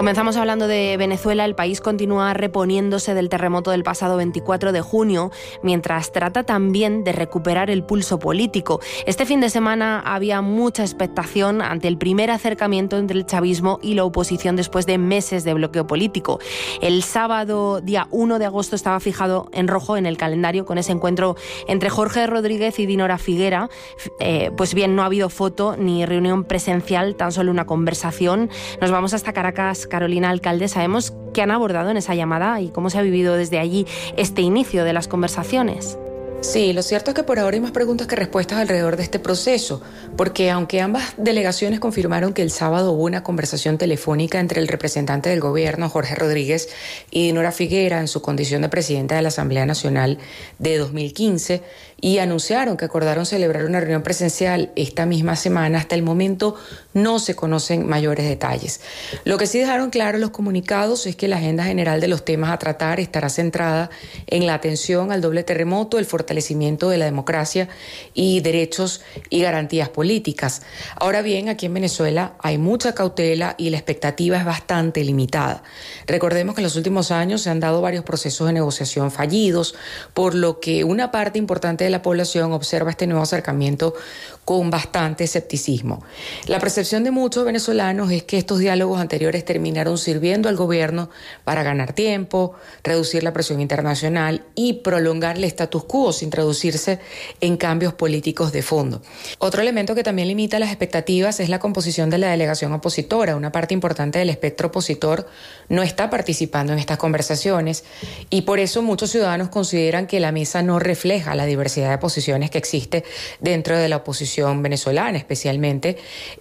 Comenzamos hablando de Venezuela. El país continúa reponiéndose del terremoto del pasado 24 de junio, mientras trata también de recuperar el pulso político. Este fin de semana había mucha expectación ante el primer acercamiento entre el chavismo y la oposición después de meses de bloqueo político. El sábado, día 1 de agosto, estaba fijado en rojo en el calendario con ese encuentro entre Jorge Rodríguez y Dinora Figuera. Pues bien, no ha habido foto ni reunión presencial, tan solo una conversación. Nos vamos hasta Caracas. Carolina Alcalde, sabemos qué han abordado en esa llamada y cómo se ha vivido desde allí este inicio de las conversaciones. Sí, lo cierto es que por ahora hay más preguntas que respuestas alrededor de este proceso, porque aunque ambas delegaciones confirmaron que el sábado hubo una conversación telefónica entre el representante del gobierno, Jorge Rodríguez, y Dinora Figuera en su condición de presidenta de la Asamblea Nacional de 2015, y anunciaron que acordaron celebrar una reunión presencial esta misma semana, hasta el momento no se conocen mayores detalles. Lo que sí dejaron claro los comunicados es que la agenda general de los temas a tratar estará centrada en la atención al doble terremoto, el fortalecimiento de la democracia y derechos y garantías políticas. Ahora bien, aquí en Venezuela hay mucha cautela y la expectativa es bastante limitada. Recordemos que en los últimos años se han dado varios procesos de negociación fallidos, por lo que una parte importante de la población observa este nuevo acercamiento con bastante escepticismo. La percepción de muchos venezolanos es que estos diálogos anteriores terminaron sirviendo al gobierno para ganar tiempo, reducir la presión internacional y prolongar el status quo sin traducirse en cambios políticos de fondo. Otro elemento que también limita las expectativas es la composición de la delegación opositora. Una parte importante del espectro opositor no está participando en estas conversaciones y por eso muchos ciudadanos consideran que la mesa no refleja la diversidad de posiciones que existe dentro de la oposición venezolana, especialmente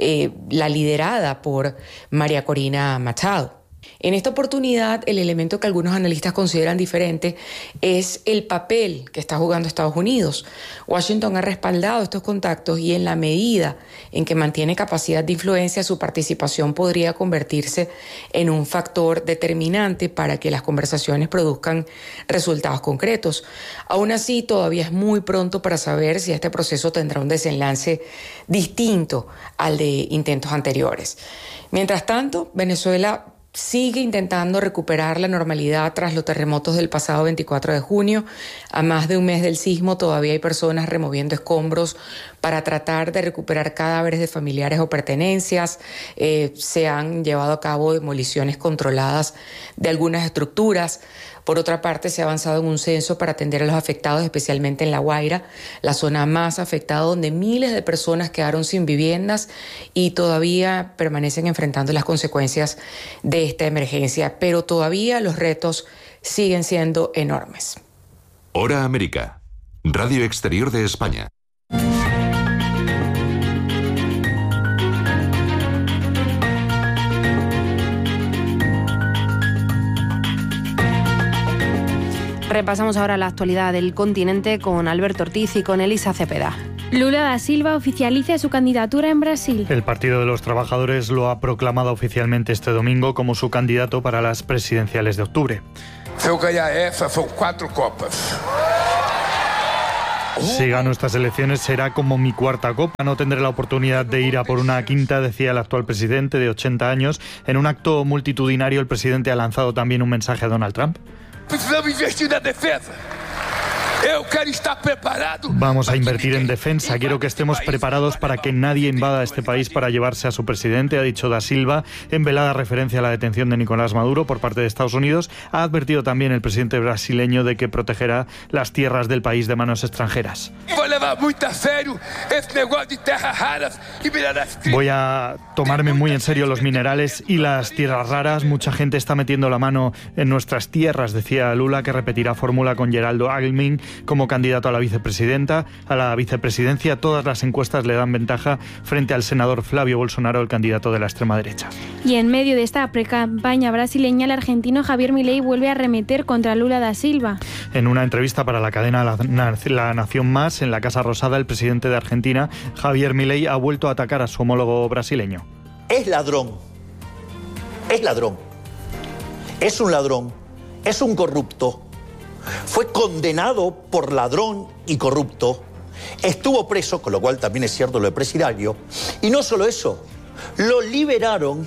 la liderada por María Corina Machado. En esta oportunidad, el elemento que algunos analistas consideran diferente es el papel que está jugando Estados Unidos. Washington ha respaldado estos contactos y en la medida en que mantiene capacidad de influencia, su participación podría convertirse en un factor determinante para que las conversaciones produzcan resultados concretos. Aún así, todavía es muy pronto para saber si este proceso tendrá un desenlace distinto al de intentos anteriores. Mientras tanto, Venezuela sigue intentando recuperar la normalidad tras los terremotos del pasado 24 de junio. A más de un mes del sismo todavía hay personas removiendo escombros para tratar de recuperar cadáveres de familiares o pertenencias. Se han llevado a cabo demoliciones controladas de algunas estructuras. Por otra parte, se ha avanzado en un censo para atender a los afectados, especialmente en La Guaira, la zona más afectada, donde miles de personas quedaron sin viviendas y todavía permanecen enfrentando las consecuencias de esta emergencia. Pero todavía los retos siguen siendo enormes. Hora América, Radio Exterior de España. Repasamos ahora la actualidad del continente con Alberto Ortiz y con Elisa Cepeda. Lula da Silva oficializa su candidatura en Brasil. El Partido de los Trabajadores lo ha proclamado oficialmente este domingo como su candidato para las presidenciales de octubre. Si yo ganar esa, son 4 copas. Si gano estas elecciones será como mi cuarta copa. No tendré la oportunidad de ir a por una quinta, decía el actual presidente de 80 años. En un acto multitudinario, el presidente ha lanzado también un mensaje a Donald Trump. Precisamos invertir na defesa. Eu quero estar preparado. Vamos a invertir en defensa. Quiero que estemos preparados para que nadie invada este país para llevarse a su presidente, ha dicho da Silva, en velada referencia a la detención de Nicolás Maduro por parte de Estados Unidos. Ha advertido también el presidente brasileño de que protegerá las tierras del país de manos extranjeras. Voy a tomarme muy en serio los minerales y las tierras raras. Mucha gente está metiendo la mano en nuestras tierras, decía Lula, que repetirá fórmula con Geraldo Alckmin como candidato a la vicepresidencia. Todas las encuestas le dan ventaja frente al senador Flavio Bolsonaro, el candidato de la extrema derecha. Y en medio de esta precampaña brasileña, el argentino Javier Milei vuelve a arremeter contra Lula da Silva. En una entrevista para la cadena La Nación Más, en la Casa Rosada, el presidente de Argentina, Javier Milei, ha vuelto a atacar a su homólogo brasileño. Es ladrón. Es ladrón. Es un ladrón. Es un corrupto. Fue condenado por ladrón y corrupto, estuvo preso, con lo cual también es cierto lo de presidiario, y no solo eso, lo liberaron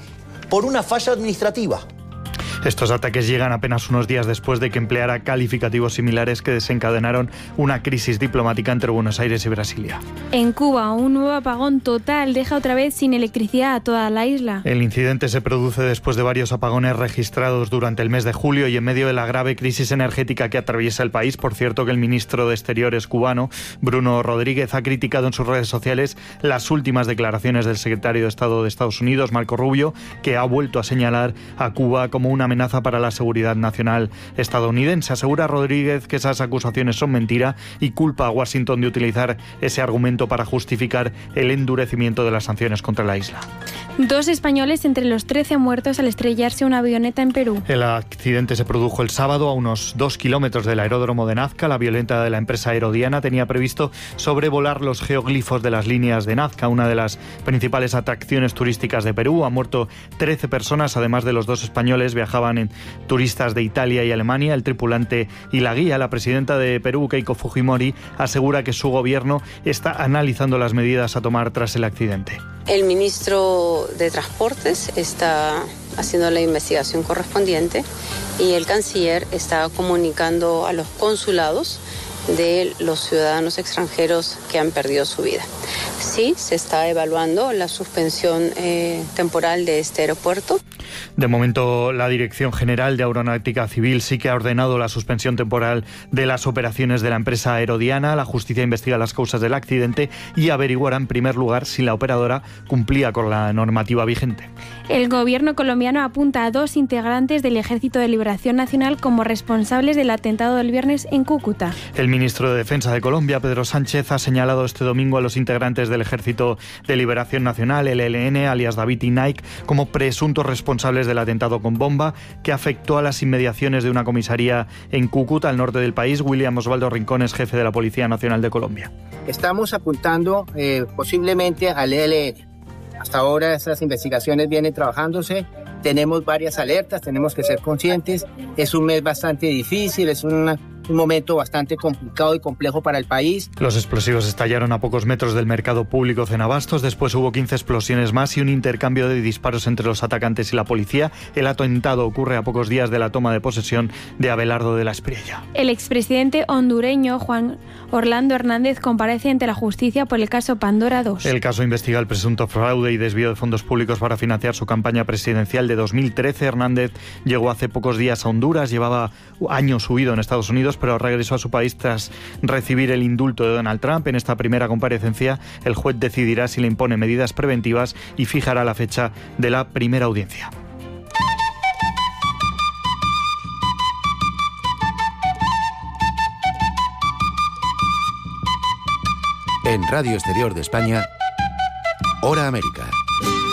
por una falla administrativa. Estos ataques llegan apenas unos días después de que empleara calificativos similares que desencadenaron una crisis diplomática entre Buenos Aires y Brasilia. En Cuba, un nuevo apagón total deja otra vez sin electricidad a toda la isla. El incidente se produce después de varios apagones registrados durante el mes de julio y en medio de la grave crisis energética que atraviesa el país. Por cierto, que el ministro de Exteriores cubano, Bruno Rodríguez, ha criticado en sus redes sociales las últimas declaraciones del secretario de Estado de Estados Unidos, Marco Rubio, que ha vuelto a señalar a Cuba como una amenaza para la seguridad nacional estadounidense. Asegura Rodríguez que esas acusaciones son mentira y culpa a Washington de utilizar ese argumento para justificar el endurecimiento de las sanciones contra la isla. 2 españoles entre los 13 muertos al estrellarse una avioneta en Perú. El accidente se produjo el sábado a unos 2 kilómetros del aeródromo de Nazca. La avioneta de la empresa Aerodiana tenía previsto sobrevolar los geoglifos de las líneas de Nazca, una de las principales atracciones turísticas de Perú. Han muerto 13 personas, además de los 2 españoles, viajaban en turistas de Italia y Alemania, el tripulante y la guía. La presidenta de Perú, Keiko Fujimori, asegura que su gobierno está analizando las medidas a tomar tras el accidente. El ministro de Transportes está haciendo la investigación correspondiente y el canciller está comunicando a los consulados de los ciudadanos extranjeros que han perdido su vida. Sí, se está evaluando la suspensión temporal de este aeropuerto. De momento, la Dirección General de Aeronáutica Civil sí que ha ordenado la suspensión temporal de las operaciones de la empresa Aerodiana. La justicia investiga las causas del accidente y averiguará en primer lugar si la operadora cumplía con la normativa vigente. El gobierno colombiano apunta a 2 integrantes del Ejército de Liberación Nacional como responsables del atentado del viernes en Cúcuta. El ministro de Defensa de Colombia, Pedro Sánchez, ha señalado este domingo a los integrantes del Ejército de Liberación Nacional, el ELN, alias David y Nike, como presuntos responsables del atentado con bomba que afectó a las inmediaciones de una comisaría en Cúcuta, al norte del país. William Osvaldo Rincón es jefe de la Policía Nacional de Colombia. Estamos apuntando posiblemente al ELN. Hasta ahora esas investigaciones vienen trabajándose, tenemos varias alertas, tenemos que ser conscientes, es un mes bastante difícil, es un momento bastante complicado y complejo para el país. Los explosivos estallaron a pocos metros del mercado público Cenabastos, después hubo 15 explosiones más y un intercambio de disparos entre los atacantes y la policía. El atentado ocurre a pocos días de la toma de posesión de Abelardo de la Espriella. El expresidente hondureño Juan Orlando Hernández comparece ante la justicia por el caso Pandora 2. El caso investiga el presunto fraude y desvío de fondos públicos para financiar su campaña presidencial de 2013. Hernández llegó hace pocos días a Honduras, llevaba años huido en Estados Unidos, pero regresó a su país tras recibir el indulto de Donald Trump. En esta primera comparecencia, el juez decidirá si le impone medidas preventivas y fijará la fecha de la primera audiencia. En Radio Exterior de España, Hora América.